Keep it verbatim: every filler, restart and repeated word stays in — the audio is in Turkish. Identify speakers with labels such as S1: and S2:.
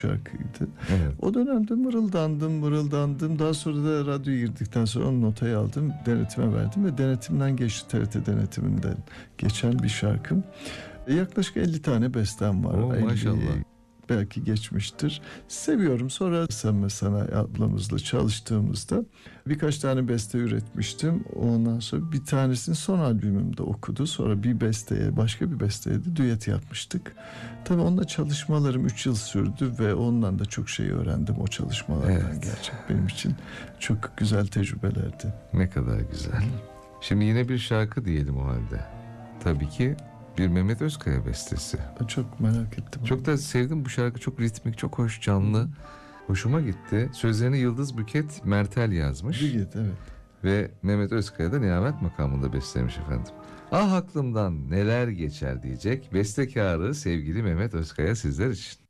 S1: şarkıydı.
S2: Evet.
S1: O dönemde mırıldandım mırıldandım. Daha sonra da radyoya girdikten sonra onu notayı aldım. Denetime verdim ve denetimden geçti. T R T denetiminden geçen bir şarkım. E, yaklaşık elli tane bestem var.
S2: Oo, maşallah.
S1: elli belki geçmiştir. Seviyorum. Sonra Semme Sana ablamızla çalıştığımızda birkaç tane beste üretmiştim. Ondan sonra bir tanesini son albümümde okudu. Sonra bir besteye, başka bir besteye de düet yapmıştık. Tabii onunla çalışmalarım üç yıl sürdü ve ondan da çok şey öğrendim o çalışmalardan.
S2: Evet.
S1: Gerçek benim için çok güzel tecrübelerdi.
S2: Ne kadar güzel. Şimdi yine bir şarkı diyelim o halde. Tabii ki bir Mehmet Özkaya bestesi.
S1: Çok merak ettim.
S2: Çok da sevdim bu şarkı. Çok ritmik, çok hoş, canlı. Hoşuma gitti. Sözlerini Yıldız Büket Mertel yazmış.
S1: Büyük, evet.
S2: Ve Mehmet Özkaya da Nihamet makamında bestelemiş efendim. Ah aklımdan neler geçer diyecek bestekarı sevgili Mehmet Özkaya sizler için.